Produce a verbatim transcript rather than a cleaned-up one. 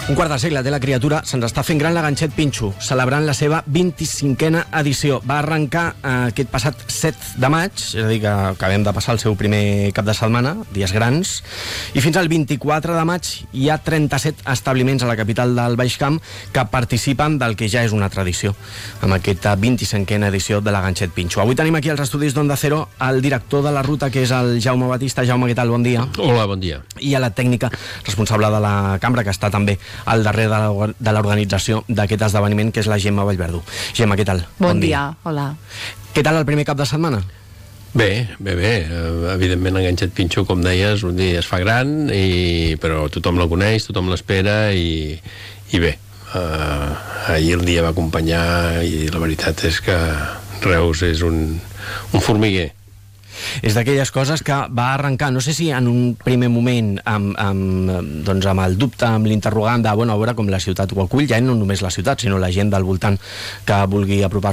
Un quart de segle té la criatura, se'ns està fent gran la Ganxet Pinxo, celebrant la seva vint-i-cinquena edició. Va arrencar eh, aquest passat set de maig, és a dir, que acabem de passar el seu primer cap de setmana, dies grans, i fins al vint-i-quatre de maig hi ha trenta-set establiments a la capital del Baix Camp que participen del que ja és una tradició, amb aquesta vint-i-cinquena edició de la Ganxet Pinxo. Avui tenim aquí als estudis d'Onda Cero el director de la ruta, que és el Jaume Batista. Jaume, què tal? Bon dia. Hola, bon dia. I a la tècnica responsable de la cambra, que està també al darrere de l'organització d'aquest esdeveniment, que és la Gemma Vallverdú. Gemma, què tal? Bon, bon dia. dia, hola. Què tal el primer cap de setmana? Bé, bé, bé. Evidentment, la Ganxet Pinxo, com deies, un dia es fa gran, i... però tothom la coneix, tothom l'espera, i, i bé, uh, ahir el dia va acompanyar, i la veritat és que Reus és un, un formiguer. És d'aquelles coses que va arrencar, no sé si en un primer moment amb, amb, doncs amb el dubte, amb l'interrogant de, bueno, a veure com la ciutat ho acull, ja no només la ciutat, sinó la gent del voltant que vulgui apropar